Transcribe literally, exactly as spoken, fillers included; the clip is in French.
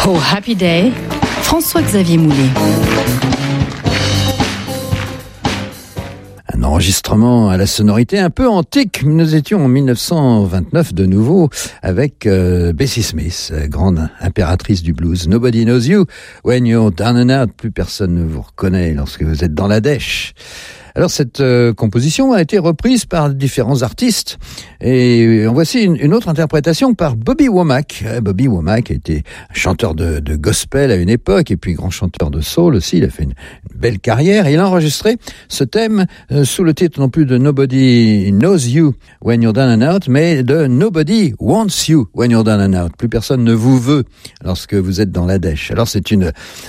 Oh Happy Day, François-Xavier Moulet. Un enregistrement à la sonorité un peu antique. Nous étions en dix-neuf cent vingt-neuf de nouveau avec euh, Bessie Smith, grande impératrice du blues. Nobody knows you when you're down and out. Plus personne ne vous reconnaît lorsque vous êtes dans la dèche. Alors cette euh, composition a été reprise par différents artistes et en voici une, une autre interprétation par Bobby Womack. Bobby Womack a été chanteur de, de gospel à une époque et puis grand chanteur de soul aussi. Il a fait une, une belle carrière et il a enregistré ce thème euh, sous le titre non plus de Nobody knows you when you're down and out, mais de Nobody wants you when you're down and out. Plus personne ne vous veut lorsque vous êtes dans la dèche. Alors c'est une